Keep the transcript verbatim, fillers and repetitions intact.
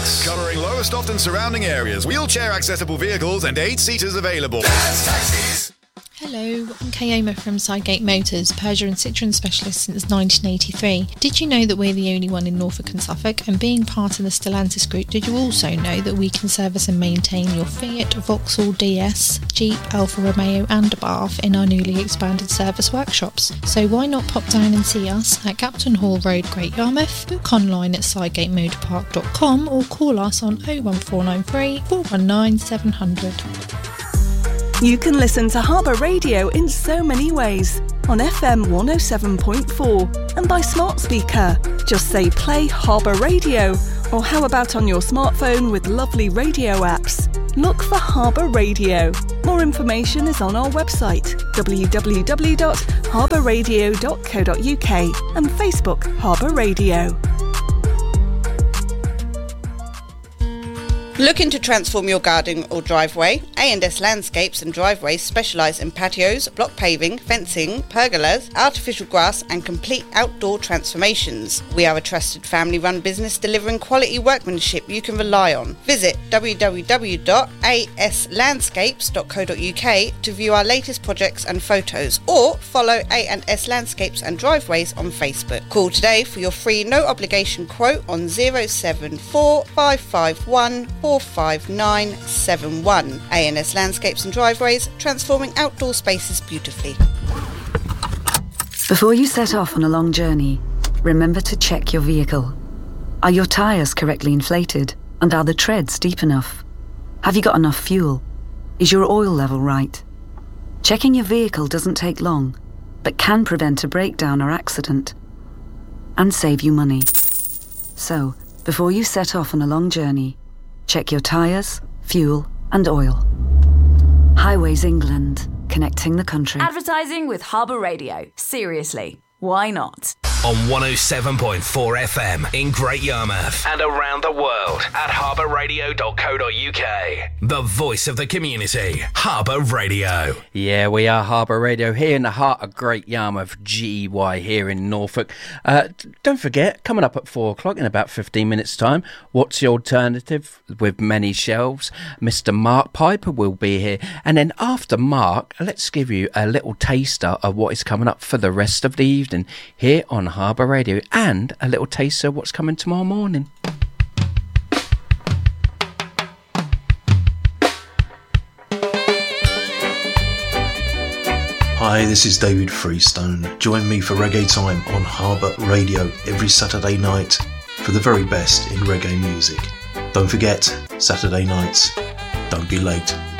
Tax. Covering Lowestoft and surrounding areas. Wheelchair accessible vehicles and eight seaters available. Dance Taxis. Hello, I'm Kayoma from Sidegate Motors, Peugeot and Citroen specialist since nineteen eighty-three. Did you know that we're the only one in Norfolk and Suffolk? And being part of the Stellantis group, did you also know that we can service and maintain your Fiat, Vauxhall D S, Jeep, Alfa Romeo and Abarth in our newly expanded service workshops? So why not pop down and see us at Captain Hall Road, Great Yarmouth, book online at sidegate motor park dot com or call us on oh one four nine three, four one nine, seven hundred. You can listen to Harbour Radio in so many ways. On F M one oh seven point four and by smart speaker. Just say play Harbour Radio. Or how about on your smartphone with lovely radio apps? Look for Harbour Radio. More information is on our website w w w dot harbour radio dot co dot u k and Facebook Harbour Radio. Looking to transform your garden or driveway? A and S Landscapes and Driveways specialise in patios, block paving, fencing, pergolas, artificial grass and complete outdoor transformations. We are a trusted family-run business delivering quality workmanship you can rely on. Visit w w w dot a s landscapes dot co dot u k to view our latest projects and photos, or follow A and S Landscapes and Driveways on Facebook. Call today for your free no-obligation quote on zero seven four, five five one, four five nine seven one. A and S Landscapes and Driveways, transforming outdoor spaces beautifully. Before you set off on a long journey, remember to check your vehicle. Are your tyres correctly inflated? And are the treads deep enough? Have you got enough fuel? Is your oil level right? Checking your vehicle doesn't take long, but can prevent a breakdown or accident and save you money. So, before you set off on a long journey, check your tyres, fuel and oil. Highways England, connecting the country. Advertising with Harbour Radio. Seriously, why not? On one oh seven point four F M in Great Yarmouth and around the world at harbour radio dot co dot u k. The voice of the community, Harbour Radio. Yeah, we are Harbour Radio here in the heart of Great Yarmouth, G E Y here in Norfolk. Uh, don't forget, coming up at four o'clock in about fifteen minutes time, What's the Alternative with many shelves? Mister Mark Piper will be here. And then after Mark, let's give you a little taster of what is coming up for the rest of the evening here on Harbour Radio, and a little taster of what's coming tomorrow morning. Hi, this is David Freestone. Join me for Reggae Time on Harbour Radio every Saturday night for the very best in reggae music. Don't forget, Saturday nights, don't be late.